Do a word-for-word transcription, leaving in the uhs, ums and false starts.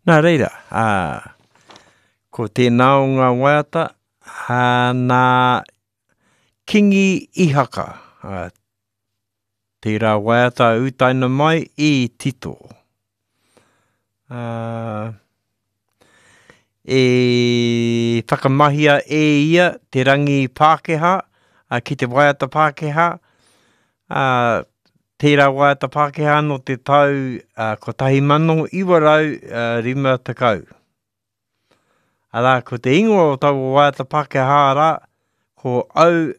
Nā reira, uh, ko tēnā o ngā waiata, uh, nā kingi ihaka, uh, tērā waiata utaina mai i tito. Uh, e whakamahia e ia te rangi Pākehā, uh, ki te waiata Pākehā, uh, tērā waiata Pākehā no te tau uh, ko tahi mano iwarau uh, rima takau. Arā, ko te ingoa o tau waiata Pākehā rā, ko au